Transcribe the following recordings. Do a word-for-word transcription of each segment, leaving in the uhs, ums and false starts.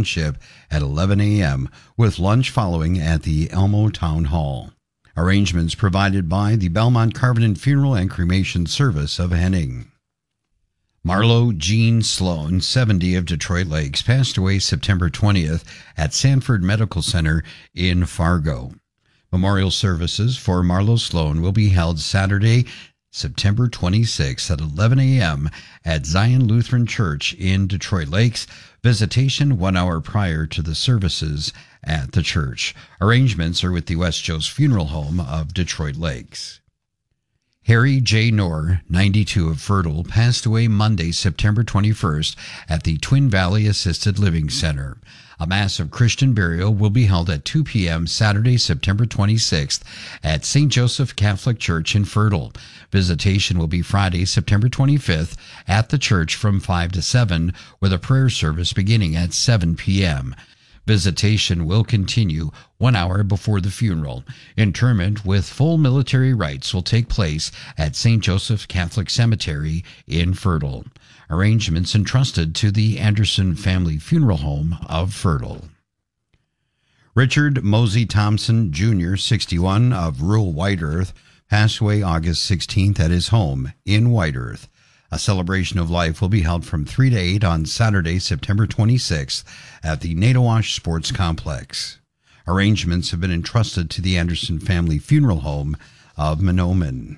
Township at eleven a.m., with lunch following at the Elmo Town Hall. Arrangements provided by the Belmont Covenant Funeral and Cremation Service of Henning. Marlo Jean Sloan, seventy, of Detroit Lakes, passed away September twentieth at Sanford Medical Center in Fargo. Memorial services for Marlo Sloan will be held Saturday, September twenty-sixth at eleven a.m. at Zion Lutheran Church in Detroit Lakes. Visitation one hour prior to the services at the church. Arrangements are with the West Joe's Funeral Home of Detroit Lakes. Harry J. Knorr, ninety-two, of Fertile, passed away Monday, September twenty-first at the Twin Valley Assisted Living Center. A mass of Christian burial will be held at two p.m. Saturday, September twenty-sixth at Saint Joseph Catholic Church in Fertile. Visitation will be Friday, September twenty-fifth at the church from five to seven, with a prayer service beginning at seven p.m. Visitation will continue one hour before the funeral. Interment with full military rites will take place at Saint Joseph Catholic Cemetery in Fertile. Arrangements entrusted to the Anderson Family Funeral Home of Fertile. Richard Mosey Thompson, Junior, sixty-one, of rural White Earth, passed away August sixteenth at his home in White Earth. A celebration of life will be held from three to eight on Saturday, September twenty-sixth at the Natowash Sports Complex. Arrangements have been entrusted to the Anderson Family Funeral Home of Mahnomen.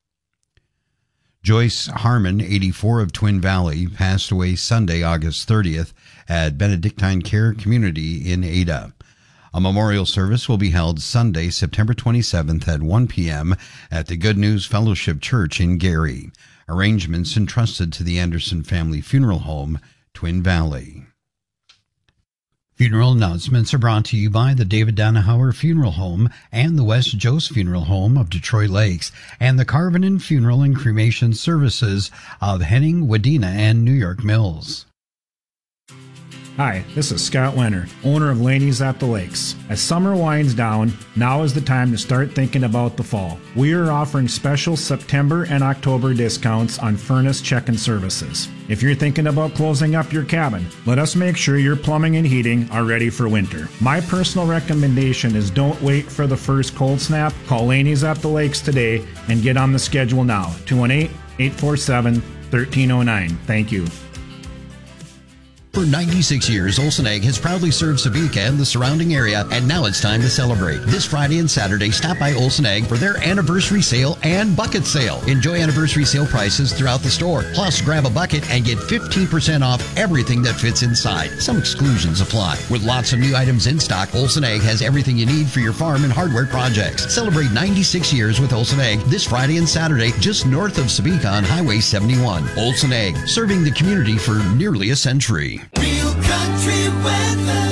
Joyce Harmon, eighty-four, of Twin Valley, passed away Sunday, August thirtieth at Benedictine Care Community in Ada. A memorial service will be held Sunday, September twenty-seventh at one p.m. at the Good News Fellowship Church in Gary. Arrangements entrusted to the Anderson Family Funeral Home, Twin Valley. Funeral announcements are brought to you by the David Donahauer Funeral Home and the West Joe's Funeral Home of Detroit Lakes and the Carvenin Funeral and Cremation Services of Henning, Wadena, and New York Mills. Hi, this is Scott Leonard, owner of Laney's at the Lakes. As summer winds down, now is the time to start thinking about the fall. We are offering special September and October discounts on furnace check-in services. If you're thinking about closing up your cabin, let us make sure your plumbing and heating are ready for winter. My personal recommendation is don't wait for the first cold snap. Call Laney's at the Lakes today and get on the schedule now. two one eight, eight four seven, one three zero nine. Thank you. For ninety-six years, Olson Egg has proudly served Sabika and the surrounding area, and now it's time to celebrate. This Friday and Saturday, stop by Olson Egg for their anniversary sale and bucket sale. Enjoy anniversary sale prices throughout the store. Plus, grab a bucket and get fifteen percent off everything that fits inside. Some exclusions apply. With lots of new items in stock, Olson Egg has everything you need for your farm and hardware projects. Celebrate ninety-six years with Olson Egg this Friday and Saturday, just north of Sabika on Highway seventy-one. Olson Egg, serving the community for nearly a century. Real country weather.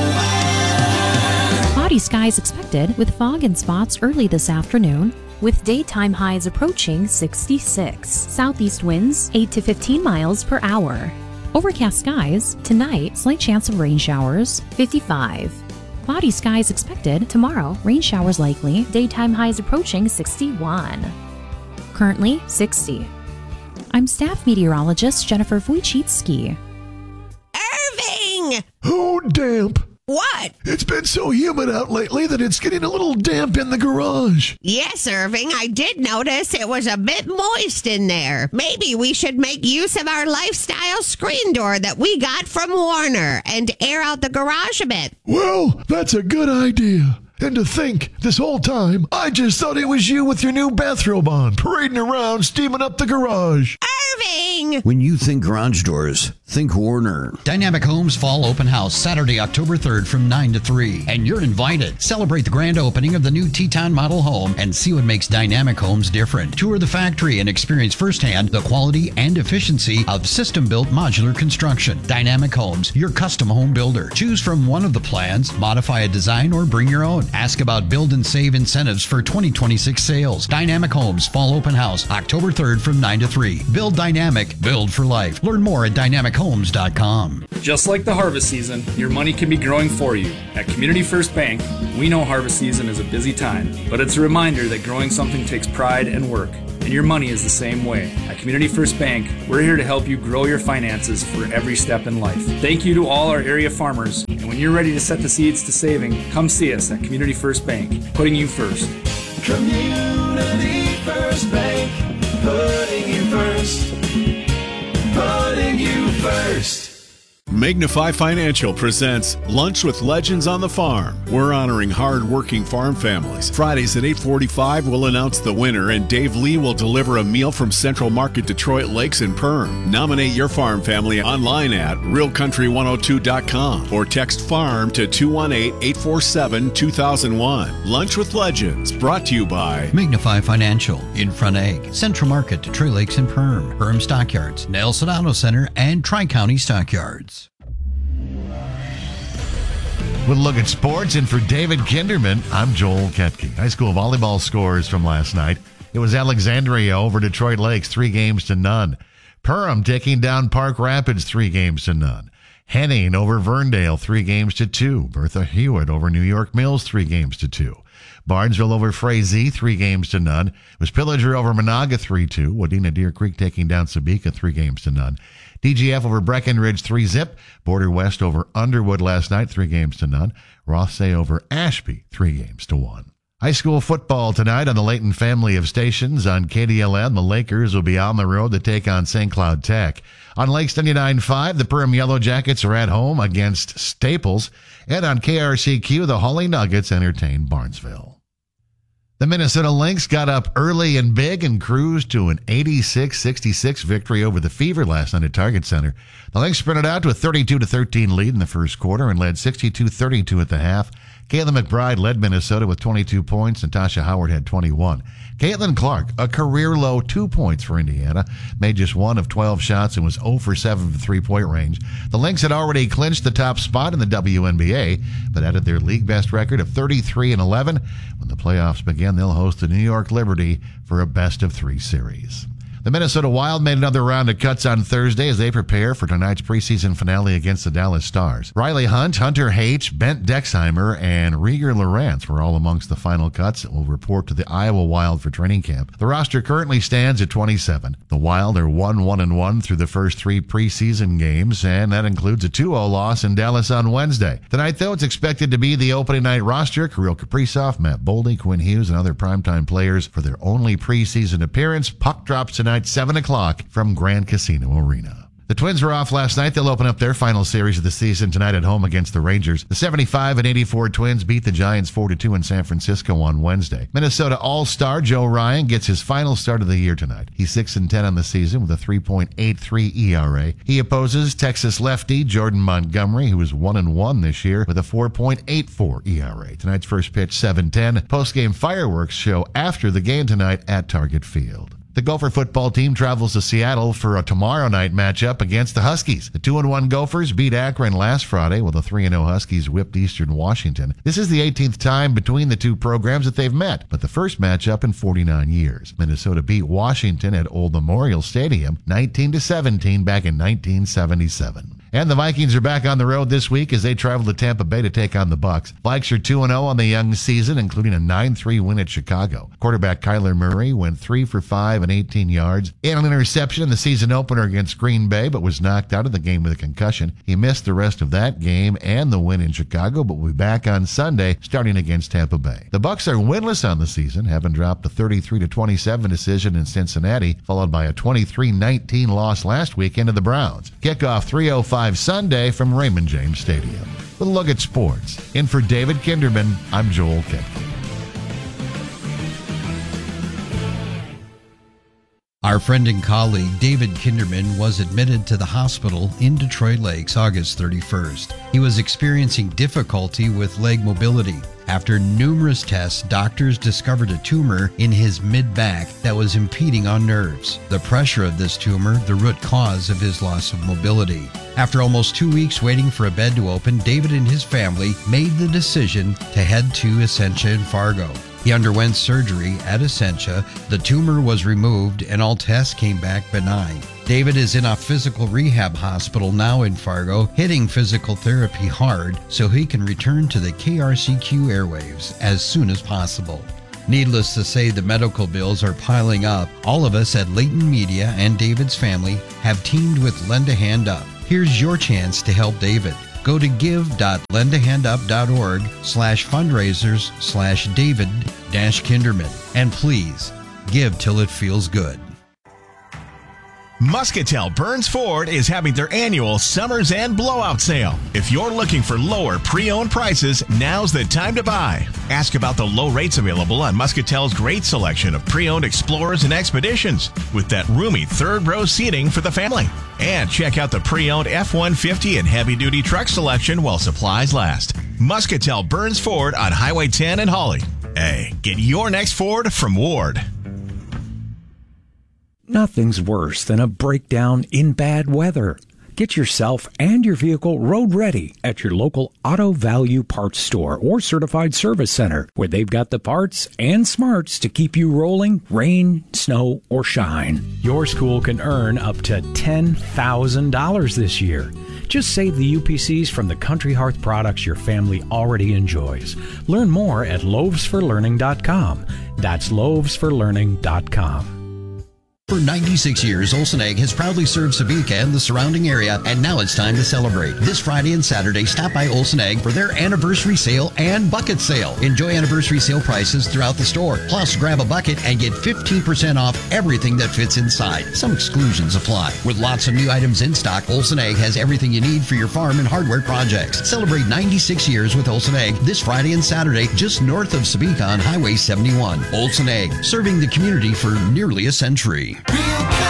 Cloudy skies expected with fog and spots early this afternoon, with daytime highs approaching sixty-six. Southeast winds eight to fifteen miles per hour. Overcast skies tonight, slight chance of rain showers, fifty-five. Cloudy skies expected tomorrow, rain showers likely, daytime highs approaching sixty-one. Currently sixty. I'm staff meteorologist Jennifer Wojcicki. Irving! Oh, damp. What? It's been so humid out lately that it's getting a little damp in the garage. Yes, Irving, I did notice it was a bit moist in there. Maybe we should make use of our lifestyle screen door that we got from Warner and air out the garage a bit. Well, that's a good idea. And to think, this whole time, I just thought it was you with your new bathrobe on, parading around, steaming up the garage. Irving! When you think garage doors, think Warner. Dynamic Homes Fall Open House, Saturday, October third from nine to three. And you're invited. Celebrate the grand opening of the new Teton model home and see what makes Dynamic Homes different. Tour the factory and experience firsthand the quality and efficiency of system-built modular construction. Dynamic Homes, your custom home builder. Choose from one of the plans, modify a design, or bring your own. Ask about build and save incentives for twenty twenty-six sales. Dynamic Homes Fall Open House, October third from nine to three. Build dynamic, build for life. Learn more at dynamic mike homes dot com. Just like the harvest season, your money can be growing for you. At Community First Bank, we know harvest season is a busy time, but it's a reminder that growing something takes pride and work. And your money is the same way. At Community First Bank, we're here to help you grow your finances for every step in life. Thank you to all our area farmers. And when you're ready to set the seeds to saving, come see us at Community First Bank, putting you first. Community First Bank, putting you first. Putting you first. Magnify Financial presents Lunch with Legends on the Farm. We're honoring hard-working farm families. Fridays at eight forty-five, we'll announce the winner, and Dave Lee will deliver a meal from Central Market Detroit Lakes and Perm. Nominate your farm family online at real country one oh two dot com or text FARM to two one eight, eight four seven, two thousand one. Lunch with Legends, brought to you by Magnify Financial, In Front Egg, Central Market, Detroit Lakes and Perm, Perm Stockyards, Nelson Auto Center, and Tri-County Stockyards. With a look at sports, and for David Kinderman, I'm Joel Ketke. High school volleyball scores from last night. It was Alexandria over Detroit Lakes, three games to none. Perham taking down Park Rapids, three games to none. Henning over Verndale, three games to two. Bertha Hewitt over New York Mills, three games to two. Barnesville over Frazee, three games to none. It was Pillager over Monaga, three two. Wadena Deer Creek taking down Sabika, three games to none. D G F over Breckenridge, three zip. Border West over Underwood last night, three games to none. Rothsay over Ashby, three games to one. High school football tonight on the Layton family of stations. On K D L N, the Lakers will be on the road to take on Saint Cloud Tech. On Lakes ninety-nine point five, the Perham Yellow Jackets are at home against Staples. And on K R C Q, the Holly Nuggets entertain Barnesville. The Minnesota Lynx got up early and big and cruised to an eighty-six sixty-six victory over the Fever last night at Target Center. The Lynx sprinted out to a thirty-two to thirteen lead in the first quarter and led sixty-two thirty-two at the half. Kayla McBride led Minnesota with twenty-two points, and Tasha Howard had twenty-one. Caitlin Clark, a career-low two points for Indiana, made just one of twelve shots and was zero for seven from three-point range. The Lynx had already clinched the top spot in the W N B A, but added their league-best record of thirty-three and eleven. When the playoffs begin, they'll host the New York Liberty for a best-of-three series. The Minnesota Wild made another round of cuts on Thursday as they prepare for tonight's preseason finale against the Dallas Stars. Riley Hunt, Hunter H., Bent Dexheimer, and Rieger Lawrence were all amongst the final cuts that will report to the Iowa Wild for training camp. The roster currently stands at twenty-seven. The Wild are one one and one through the first three preseason games, and that includes a two oh loss in Dallas on Wednesday. Tonight, though, it's expected to be the opening night roster. Kirill Kaprizov, Matt Boldy, Quinn Hughes, and other primetime players for their only preseason appearance. Puck drops tonight, seven o'clock from Grand Casino Arena. The Twins were off last night. They'll open up their final series of the season tonight at home against the Rangers. The seventy-five and eighty-four Twins beat the Giants four to two in San Francisco on Wednesday. Minnesota All-Star Joe Ryan gets his final start of the year tonight. He's six and ten on the season with a three point eight three E R A. He opposes Texas lefty Jordan Montgomery, who is one and one this year with a four point eight four E R A. Tonight's first pitch, seven ten. Post-game fireworks show after the game tonight at Target Field. The Gopher football team travels to Seattle for a tomorrow night matchup against the Huskies. The two and one Gophers beat Akron last Friday, while the three and oh Huskies whipped Eastern Washington. This is the eighteenth time between the two programs that they've met, but the first matchup in forty-nine years. Minnesota beat Washington at Old Memorial Stadium nineteen to seventeen back in nineteen seventy-seven. And the Vikings are back on the road this week as they travel to Tampa Bay to take on the Bucs. Vikes are two and oh on the young season, including a nine three win at Chicago. Quarterback Kyler Murray went three for five and eighteen yards and an interception in the season opener against Green Bay, but was knocked out of the game with a concussion. He missed the rest of that game and the win in Chicago, but will be back on Sunday starting against Tampa Bay. The Bucs are winless on the season, having dropped a thirty-three to twenty-seven decision in Cincinnati, followed by a twenty-three nineteen loss last weekend to the Browns. Kickoff three oh five Sunday from Raymond James Stadium. With a look at sports. In for David Kinderman, I'm Joel Ketke. Our friend and colleague David Kinderman was admitted to the hospital in Detroit Lakes August thirty-first. He was experiencing difficulty with leg mobility. After numerous tests, doctors discovered a tumor in his mid-back that was impeding on nerves. The pressure of this tumor, the root cause of his loss of mobility. After almost two weeks waiting for a bed to open, David and his family made the decision to head to Essentia in Fargo. He underwent surgery at Essentia. The tumor was removed and all tests came back benign. David is in a physical rehab hospital now in Fargo, hitting physical therapy hard so he can return to the K R C Q airwaves as soon as possible. Needless to say, the medical bills are piling up. All of us at Layton Media and David's family have teamed with Lend a Hand Up. Here's your chance to help David. Go to give.lendahandup.org slash fundraisers slash David dash Kinderman. And please, give till it feels good. Muscatel Burns Ford is having their annual Summer's End Blowout Sale. If you're looking for lower pre-owned prices, now's the time to buy. Ask about the low rates available on Muscatel's great selection of pre-owned Explorers and Expeditions with that roomy third row seating for the family. And check out the pre-owned F one fifty and heavy-duty truck selection while supplies last. Muscatel Burns Ford on Highway ten in Hawley. Hey, get your next Ford from Ward. Nothing's worse than a breakdown in bad weather. Get yourself and your vehicle road ready at your local Auto Value Parts Store or Certified Service Center, where they've got the parts and smarts to keep you rolling, rain, snow, or shine. Your school can earn up to ten thousand dollars this year. Just save the U P Cs from the Country Hearth products your family already enjoys. Learn more at loaves for learning dot com. That's loaves for learning dot com. For ninety-six years, Olson Egg has proudly served Sabika and the surrounding area, and now it's time to celebrate. This Friday and Saturday, stop by Olson Egg for their anniversary sale and bucket sale. Enjoy anniversary sale prices throughout the store. Plus, grab a bucket and get fifteen percent off everything that fits inside. Some exclusions apply. With lots of new items in stock, Olson Egg has everything you need for your farm and hardware projects. Celebrate ninety-six years with Olson Egg this Friday and Saturday, just north of Sabika on Highway seventy-one. Olson Egg, serving the community for nearly a century. Real